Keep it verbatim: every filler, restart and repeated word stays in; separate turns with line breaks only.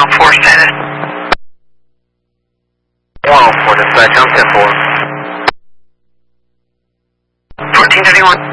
four status.
one oh four, dispatch, I'm ten four.
fourteen thirty-one.